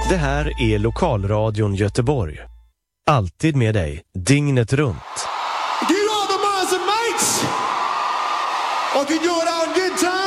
Det här är Lokalradion Göteborg. Alltid med dig, dygnet runt. Do you know the Mars and Mates? Or can you do it out in good time?